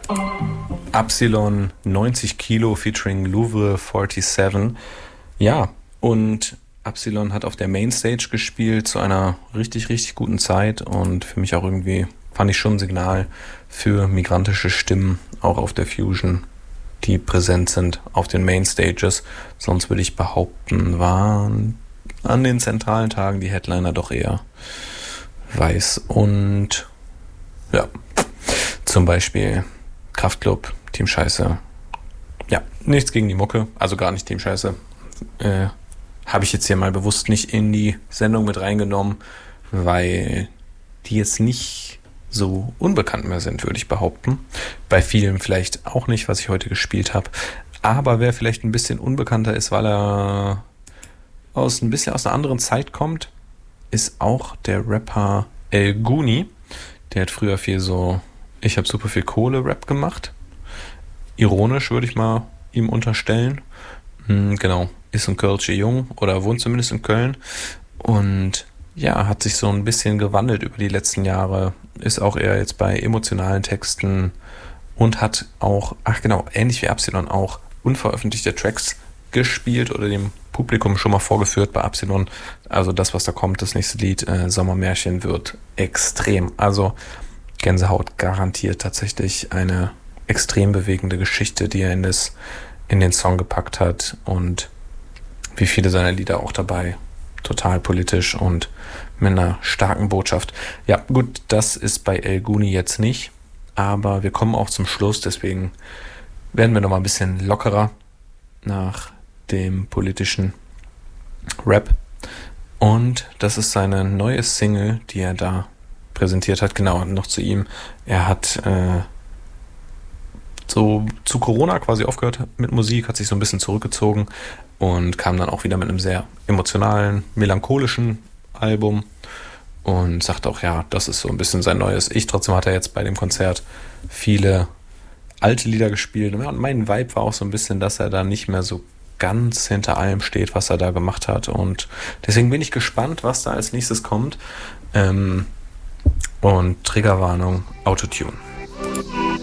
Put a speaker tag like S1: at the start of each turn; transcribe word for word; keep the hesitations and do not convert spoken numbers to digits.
S1: Absilon neunzig Kilo featuring Louvre siebenundvierzig. Ja, und Absilon hat auf der Mainstage gespielt zu einer richtig, richtig guten Zeit und für mich auch irgendwie, fand ich schon ein Signal für migrantische Stimmen, auch auf der Fusion, die präsent sind auf den Mainstages. Sonst würde ich behaupten, waren an den zentralen Tagen die Headliner doch eher weiß und ja, zum Beispiel Kraftklub, Team Scheiße. Ja, nichts gegen die Mucke, also gar nicht Team Scheiße. Äh, habe ich jetzt hier mal bewusst nicht in die Sendung mit reingenommen, weil die jetzt nicht so unbekannt mehr sind, würde ich behaupten. Bei vielen vielleicht auch nicht, was ich heute gespielt habe. Aber wer vielleicht ein bisschen unbekannter ist, weil er aus ein bisschen aus einer anderen Zeit kommt, ist auch der Rapper El Guni. Der hat früher viel so, ich habe super viel Kohle-Rap gemacht. Ironisch würde ich mal ihm unterstellen. Hm, genau, ist ein Kölsche Jung oder wohnt zumindest in Köln. Und ja, hat sich so ein bisschen gewandelt über die letzten Jahre. Ist auch eher jetzt bei emotionalen Texten und hat auch, ach genau, ähnlich wie Absilon auch unveröffentlichte Tracks gespielt oder dem Publikum schon mal vorgeführt bei Absilon. Also das, was da kommt, das nächste Lied, äh, Sommermärchen, wird extrem. Also Gänsehaut garantiert, tatsächlich eine extrem bewegende Geschichte, die er in, das, in den Song gepackt hat und wie viele seiner Lieder auch dabei. Total politisch und mit einer starken Botschaft. Ja, gut, das ist bei El Guni jetzt nicht, aber wir kommen auch zum Schluss, deswegen werden wir nochmal ein bisschen lockerer nach dem politischen Rap. Und das ist seine neue Single, die er da präsentiert hat. Genau, noch zu ihm. Er hat äh, so zu Corona quasi aufgehört mit Musik, hat sich so ein bisschen zurückgezogen und kam dann auch wieder mit einem sehr emotionalen, melancholischen Album und sagt auch, ja, das ist so ein bisschen sein neues Ich. Trotzdem hat er jetzt bei dem Konzert viele alte Lieder gespielt. Und mein Vibe war auch so ein bisschen, dass er da nicht mehr so ganz hinter allem steht, was er da gemacht hat. Und deswegen bin ich gespannt, was da als nächstes kommt. Ähm, und Triggerwarnung, Autotune.